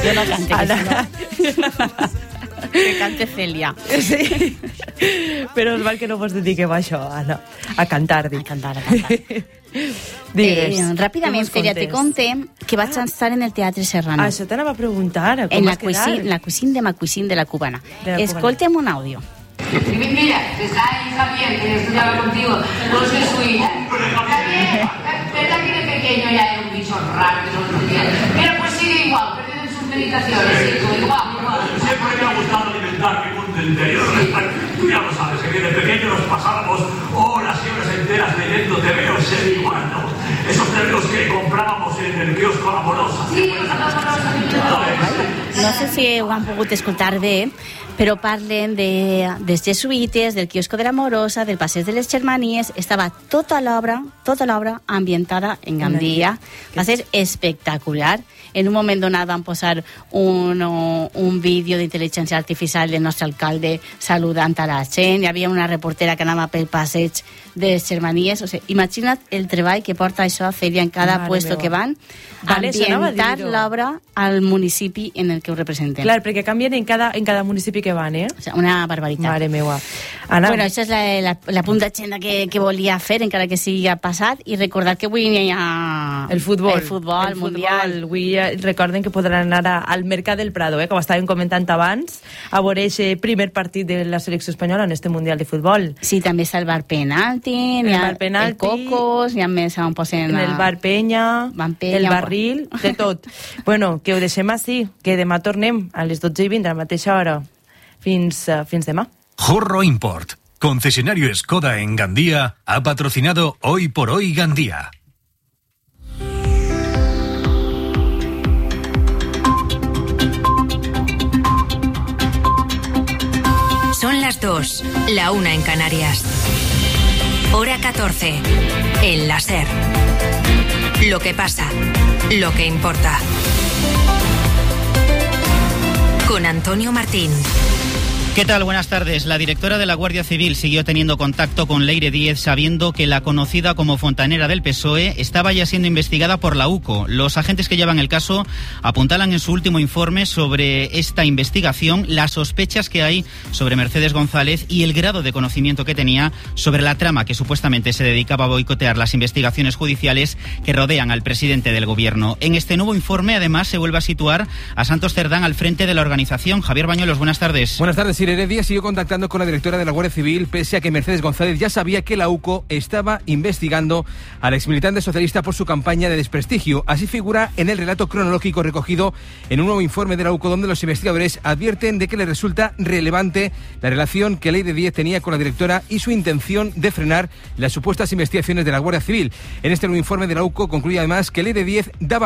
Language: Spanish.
Jo no cante, que cante Celia. Sí. Però és val que no vos dediquem a això, Anna, a cantar, dic. A cantar. Digues. Ràpidament, Celia, te conte que vaig estar en el Teatre Serrano. Això te n'anava a preguntar, com en vas quedar? La cuisine de ma cuisine de la cubana. Escolta'm un audio. Mira, está ahí Javier, que estudiaba contigo, con su jesuita. Javier, ¿verdad que de pequeño ya era un bicho raro que no lo entiende? Pero pues sigue igual, perdido en sus meditaciones, igual. Siempre me ha gustado alimentar mi mundo interior. Tú ya lo sabes, que de pequeño nos pasábamos horas y horas enteras leyendo TVOs igual, ¿no? Esos TVOs que comprábamos en el kiosco Amorosa. Sí, Amorosa. No sé si ho han pogut escoltar bé, però parlen dels jesuïtes, del quiosco de l'Amorosa, del passeig de les Germanies. Estava tota l'obra ambientada en Gandia. Va ser espectacular. En un moment donat van posar un vídeo d'intel·ligència artificial del nostre alcalde saludant a la gent. Hi havia una reportera que anava pel passeig de les Germanies. O sigui, imagina't el treball que porta això a Celia en cada puesto que van. Ambientar l'obra al municipi en el que ho representen. Clar, perquè canvien en cada municipi que van, O sigui, una barbaritat. Mare meva. Anna. Bueno, això és la punt d'agenda que volia fer, encara que sigui passat, i recordar que avui hi ha el futbol mundial. Avui recorden que podran anar al Mercat del Prado, com estàvem comentant abans, a veure aquest primer partit de la selecció espanyola en este Mundial de Futbol. Sí, també està el bar penalti, el Cocos, hi ha més on posen... el bar Penya, el Barril, de tot. Bueno, que ho deixem així, que demà tornem a les 12:20 a la mateixa hora. Fins demà. Jorro Import, concesionario Skoda en Gandía, ha patrocinado Hoy por Hoy Gandía. Son las 2, la 1 en Canarias. Hora 14, en la SER. Lo que pasa, lo que importa. Con Antonio Martín. ¿Qué tal? Buenas tardes. La directora de la Guardia Civil siguió teniendo contacto con Leire Díez sabiendo que la conocida como fontanera del PSOE estaba ya siendo investigada por la UCO. Los agentes que llevan el caso apuntalan en su último informe sobre esta investigación las sospechas que hay sobre Mercedes González y el grado de conocimiento que tenía sobre la trama que supuestamente se dedicaba a boicotear las investigaciones judiciales que rodean al presidente del gobierno. En este nuevo informe, además, se vuelve a situar a Santos Cerdán al frente de la organización. Javier Bañuelos, buenas tardes. Buenas tardes. Leire Díez siguió contactando con la directora de la Guardia Civil, pese a que Mercedes González ya sabía que la UCO estaba investigando al exmilitante socialista por su campaña de desprestigio. Así figura en el relato cronológico recogido en un nuevo informe de la UCO, donde los investigadores advierten de que les resulta relevante la relación que Leire Díez tenía con la directora y su intención de frenar las supuestas investigaciones de la Guardia Civil. En este nuevo informe de la UCO concluye además que Leire Díez daba